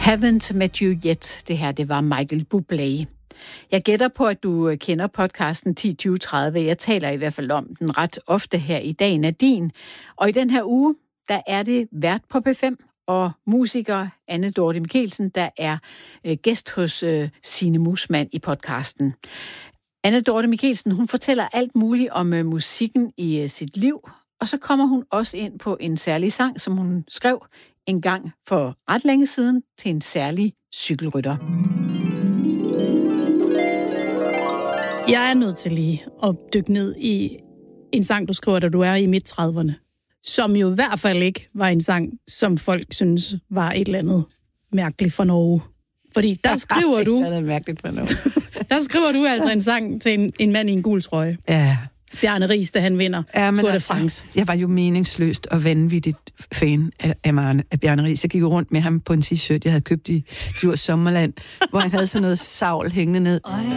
Haven't Met You Yet. Det her, det var Michael Bublé. Jeg gætter på, at du kender podcasten 10-20-30. Jeg taler i hvert fald om den ret ofte her i Dagen er din. Og i den her uge, der er det vært på P5 og musiker Anne Dorthe Michelsen, der er gæst hos Signe Muusmann i podcasten. Anne Dorthe Michelsen, hun fortæller alt muligt om musikken i sit liv, og så kommer hun også ind på en særlig sang, som hun skrev en gang for ret længe siden til en særlig cykelrytter. Jeg er nødt til lige at dykke ned i en sang, du skriver, da du er i midt-30'erne, som jo i hvert fald ikke var en sang, som folk synes var et eller andet mærkeligt for Norge. Fordi der skriver du... Det er mærkeligt for Norge. Der skriver du altså en sang til en mand i en gul trøje. Ja. Bjarne Riis, da han vinder Tour de France. Jeg var jo meningsløst og vanvittigt fan af Bjarne Riis. Jeg gik jo rundt med ham på en t-shirt, jeg havde købt i Djurs Sommerland, hvor han havde sådan noget savl hængende ned.